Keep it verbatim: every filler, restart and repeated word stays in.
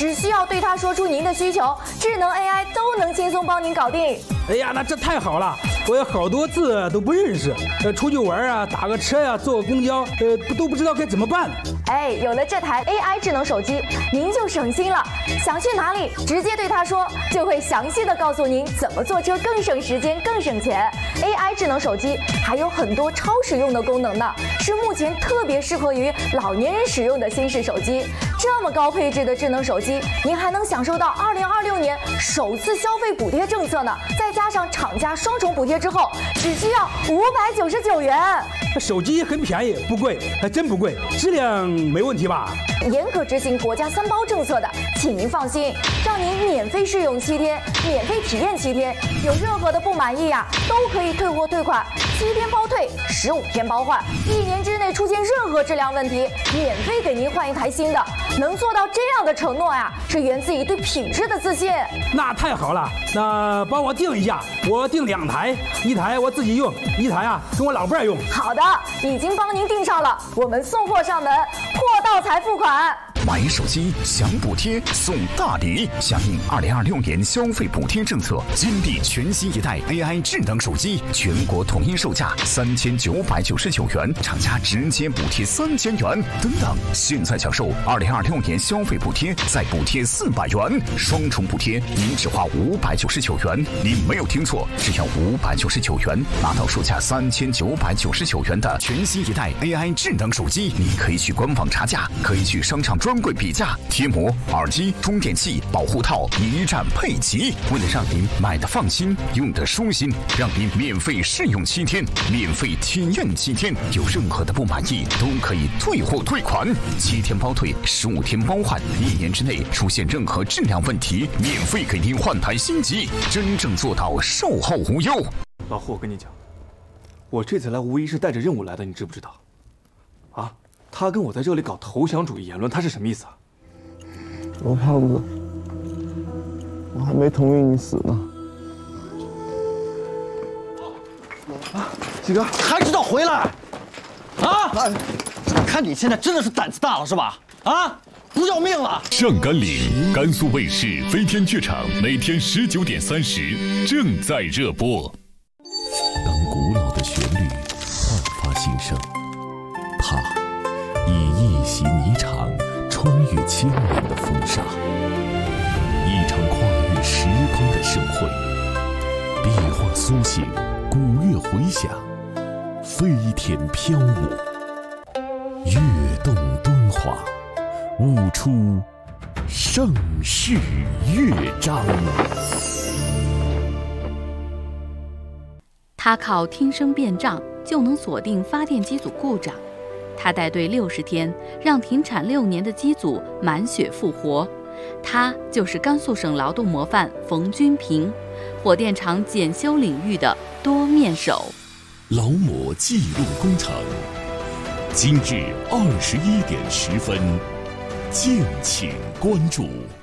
只需要对它说出您的需求，智能 A I 都能轻松帮您搞定。 哎呀，那这太好了！我有好多字都不认识，呃，出去玩啊，打个车呀、啊，坐个公交，呃，都不知道该怎么办。 哎，有了这台 A I 智能手机，您就省心了。想去哪里，直接对它说，就会详细的告诉您怎么坐车更省时间、更省钱。A I 智能手机还有很多超实用的功能呢，是目前特别适合于老年人使用的新式手机。这么高配置的智能手机，您还能享受到二零二六年首次消费补贴政策呢。再加上厂家双重补贴之后，只需要五百九十九元。 手机很便宜，不贵，还真不贵，质量没问题吧？ 严格执行国家三包政策的，请您放心，让您免费试用七天，免费体验七天，有任何的不满意呀、啊，都可以退货退款，七天包退，十五天包换，一年之内出现任何质量问题，免费给您换一台新的。能做到这样的承诺呀、啊，是源自于对品质的自信。 那太好了，那帮我订一下，我订两台，一台我自己用，一台啊跟我老伴儿用。 好的，已经帮您订上了，我们送货上门，货到才付款。 买手机享补贴送大礼，响应二零二六年消费补贴政策，金地全新一代 A I 智能手机，全国统一售价三千九百九十九元，厂家直接补贴三千元。等等，现在享受二零二六年消费补贴，再补贴四百元，双重补贴，您只花五百九十九元。您没有听错，只要五百九十九元，拿到售价三千九百九十九元的全新一代 A I 智能手机。你可以去官网查价，可以去商场专柜比价，贴膜、耳机、充电器、保护套一站配齐。为了让您买的放心，用的舒心，让您免费试用七天，免费体验七天，有任何的不满意都可以退货退款，七天包退，十五天包换，一年之内出现任何质量问题，免费给您换台新机，真正做到售后无忧。 老胡，我跟你讲，我这次来无疑是带着任务来的，你知不知道？啊，他跟我在这里搞投降主义言论，他是什么意思啊？ 罗胖子，我还没同意你死呢。 啊，几哥还知道回来？啊！看你现在真的是胆子大了是吧？啊！不要命了！ 上甘岭，甘肃卫视飞天剧场每天十九点三十正在热播。 当古老的旋律焕发新生，它以一袭霓裳穿越千年的风沙，一场跨越时空的盛会。壁画苏醒，古乐回响，飞天飘舞，跃动敦煌，舞出盛世乐章。 他靠听声辨障就能锁定发电机组故障，他带队六十天，让停产六年的机组满血复活。他就是甘肃省劳动模范冯军平，火电厂检修领域的多面手。 劳模记录工程，今日二十一点十分，敬请关注。